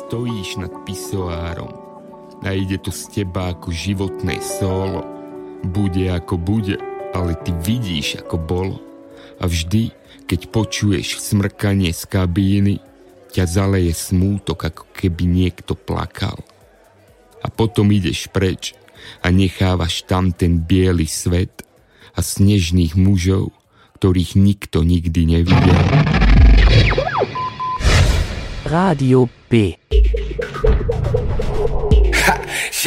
stojíš nad pisoárom a ide to z teba ako životné solo. Bude ako bude, ale ty vidíš ako bolo. A vždy, keď počuješ smrkanie z kabíny, ťa zaleje smútok, ako keby niekto plakal. A potom ideš preč a nechávaš tam ten biely svet a snežných mužov, ktorých nikto nikdy nevidel. Rádio B.